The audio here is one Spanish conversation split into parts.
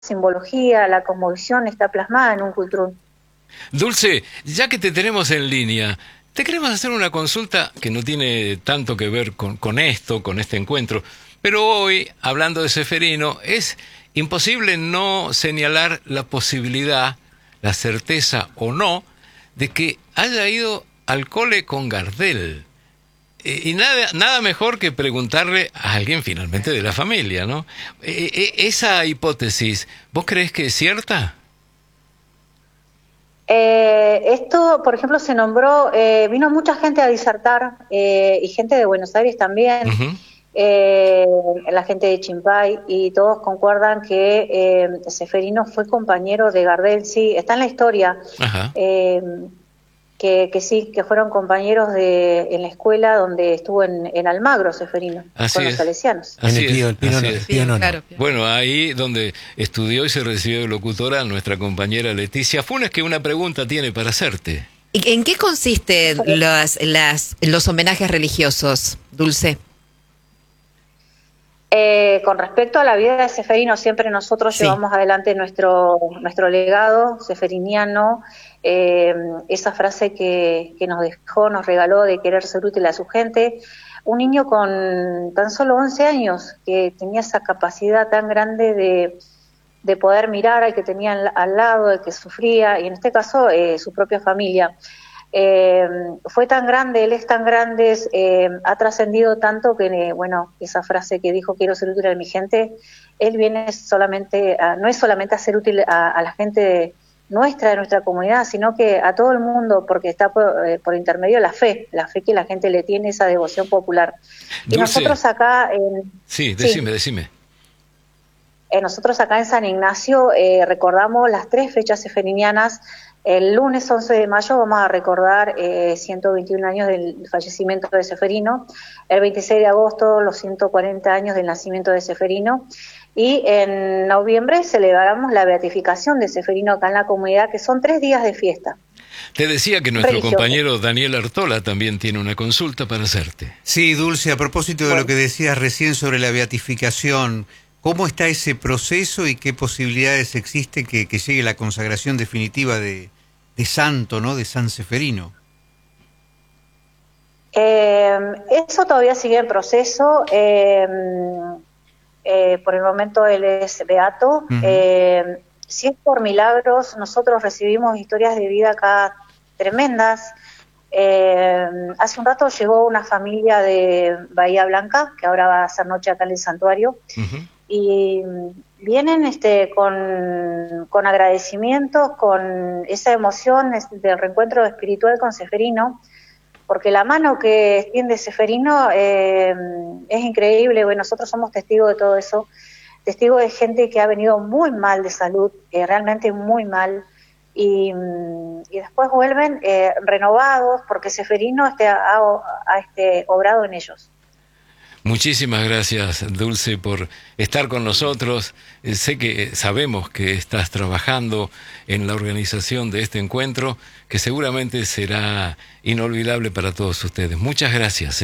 simbología, la cosmovisión está plasmada en un cultrún. Dulce, ya que te tenemos en línea, te queremos hacer una consulta que no tiene tanto que ver con esto, con este encuentro, pero hoy, hablando de Ceferino, es imposible no señalar la posibilidad, la certeza o no, de que haya ido al cole con Gardel. Y nada mejor que preguntarle a alguien finalmente de la familia, ¿no? Esa hipótesis, ¿vos creés que es cierta? Esto, por ejemplo, se nombró, vino mucha gente a disertar, y gente de Buenos Aires también, la gente de Chimpay, y todos concuerdan que Ceferino fue compañero de Gardel, sí, está en la historia. Ajá. Que sí, que fueron compañeros en la escuela donde estuvo en Almagro, Ceferino, con los salesianos. Así es, el Pío Nono. Claro. Bueno, ahí donde estudió y se recibió de locutora nuestra compañera Leticia Funes, que una pregunta tiene para hacerte. ¿Y en qué consisten los homenajes religiosos, Dulce? Con respecto a la vida de Ceferino, siempre nosotros llevamos adelante nuestro legado ceferiniano, esa frase que nos dejó, nos regaló de querer ser útil a su gente. Un niño con tan solo 11 años que tenía esa capacidad tan grande de poder mirar al que tenía al lado, al que sufría, y en este caso su propia familia. Fue tan grande, él es tan grande, ha trascendido tanto que, bueno, esa frase que dijo, quiero ser útil a mi gente, él viene solamente, no es solamente a ser útil a la gente nuestra, de nuestra comunidad, sino que a todo el mundo, porque está por intermedio de la fe que la gente le tiene, esa devoción popular. Dulce, y nosotros acá... sí, decime. Nosotros acá en San Ignacio recordamos las 3 fechas ceferinianas. El lunes 11 de mayo vamos a recordar 121 años del fallecimiento de Ceferino, el 26 de agosto los 140 años del nacimiento de Ceferino, y en noviembre celebramos la beatificación de Ceferino acá en la comunidad, que son 3 días de fiesta. Te decía que nuestro compañero Daniel Artola también tiene una consulta para hacerte. Sí, Dulce, a propósito de lo que decías recién sobre la beatificación, ¿cómo está ese proceso y qué posibilidades existe que llegue la consagración definitiva de santo, ¿no? De San Ceferino? Eso todavía sigue en proceso. Por el momento él es beato. Si es por milagros, nosotros recibimos historias de vida acá tremendas. Hace un rato llegó una familia de Bahía Blanca, que ahora va a hacer noche acá en el santuario, y vienen con agradecimientos, con esa emoción del reencuentro espiritual con Ceferino, porque la mano que extiende Ceferino es increíble. Bueno, nosotros somos testigos de todo eso, testigos de gente que ha venido muy mal de salud, realmente muy mal, y después vuelven renovados porque Ceferino ha obrado en ellos. Muchísimas gracias, Dulce, por estar con nosotros. Sabemos que estás trabajando en la organización de este encuentro, que seguramente será inolvidable para todos ustedes. Muchas gracias.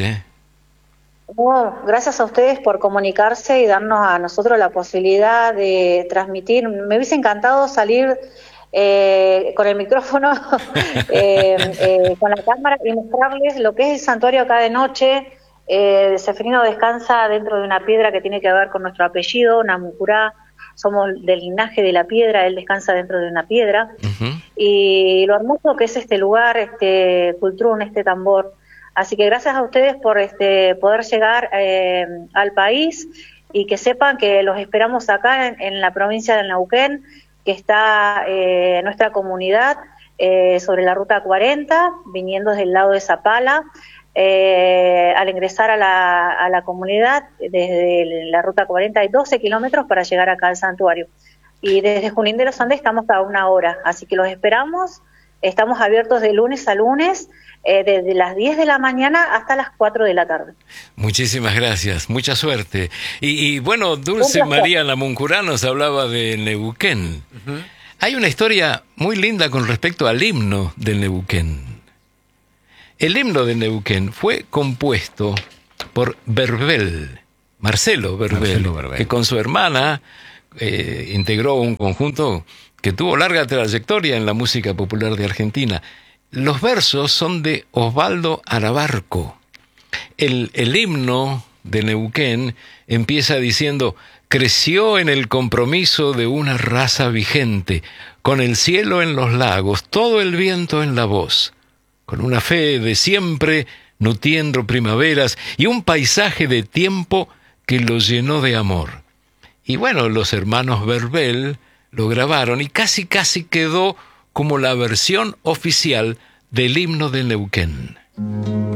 Bueno, gracias a ustedes por comunicarse y darnos a nosotros la posibilidad de transmitir. Me hubiese encantado salir con el micrófono, con la cámara, y mostrarles lo que es el santuario acá de noche. Ceferino descansa dentro de una piedra que tiene que ver con nuestro apellido, Namucurá, somos del linaje de la piedra, él descansa dentro de una piedra, y lo hermoso que es este lugar, este cultrún, este tambor. Así que gracias a ustedes por poder llegar al país, y que sepan que los esperamos acá en la provincia del Neuquén, que está nuestra comunidad sobre la ruta 40, viniendo desde el lado de Zapala. Al ingresar a la comunidad, desde la ruta 40 hay 12 kilómetros para llegar acá al santuario. Y desde Junín de los Andes estamos a 1 hora, así que los esperamos. Estamos abiertos de lunes a lunes, desde las 10 de la mañana hasta las 4 de la tarde. Muchísimas gracias, mucha suerte. Y bueno, Dulce María Namuncurá nos hablaba de Neuquén. Hay una historia muy linda con respecto al himno del Neuquén. El himno de Neuquén fue compuesto por Marcelo Verbel, que con su hermana integró un conjunto que tuvo larga trayectoria en la música popular de Argentina. Los versos son de Osvaldo Arabarco. El himno de Neuquén empieza diciendo: creció en el compromiso de una raza vigente, con el cielo en los lagos, todo el viento en la voz, con una fe de siempre nutriendo primaveras y un paisaje de tiempo que lo llenó de amor. Y bueno, los hermanos Verbel lo grabaron y casi quedó como la versión oficial del himno de Neuquén.